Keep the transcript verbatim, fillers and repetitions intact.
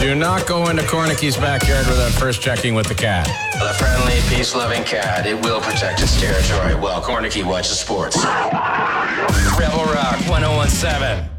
Do not go into Cornicky's backyard without first checking with the cat. A friendly, peace-loving cat. It will protect its territory while Cornicky watches sports. Rebel Rock one oh one seven.